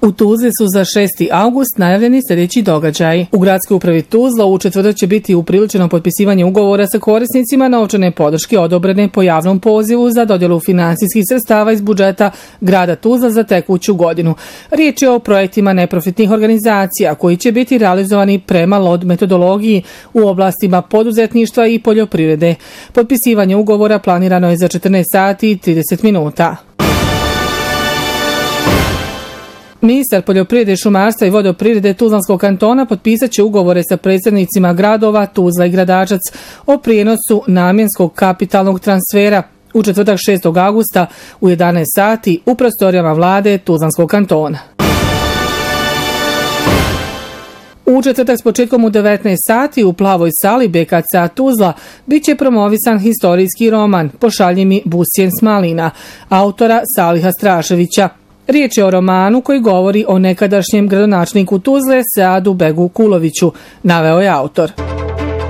U Tuzli su za 6. august najavljeni sljedeći događaj. U gradskoj upravi Tuzla u četvrtak će biti upriličeno potpisivanje ugovora sa korisnicima novčane podrške odobrene po javnom pozivu za dodjelu finansijskih sredstava iz budžeta grada Tuzla za tekuću godinu. Riječ je o projektima neprofitnih organizacija koji će biti realizovani prema LOD metodologiji u oblastima poduzetništva i poljoprivrede. Potpisivanje ugovora planirano je za 14 sati i 30 minuta. Ministar poljoprivrede, šumarstva i vodoprivrede Tuzlanskog kantona potpisat će ugovore sa predsjednicima gradova Tuzla i Gradačac o prijenosu namjenskog kapitalnog transfera u četvrtak 6. augusta u 11 sati u prostorijama vlade Tuzlanskog kantona. U četvrtak s početkom u 19 sati u plavoj sali BKC Tuzla bit će promovisan historijski roman Pošalji mi busjen s malina, autora Saliha Straševića. Riječ je o romanu koji govori o nekadašnjem gradonačelniku Tuzle Seadu Begu Kuloviću, naveo je autor.